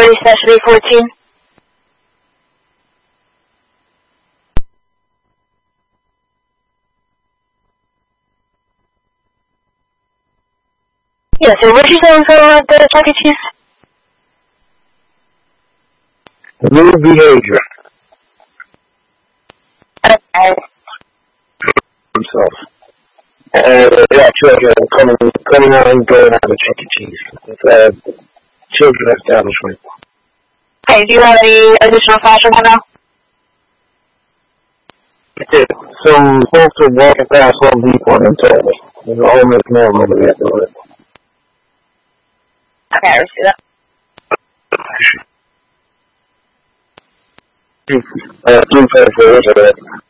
Saturday 14. Yes, and what did you say for the Chuck E. Cheese? New behavior. Okay. Himself. Children coming out and going out of Chuck E. Cheese. It's a children establishment. Okay, do you have any additional fashion for now? Some folks are walking past Home Depot and told me. There's a homeless man over there doing it. Okay, I see that. Blue face for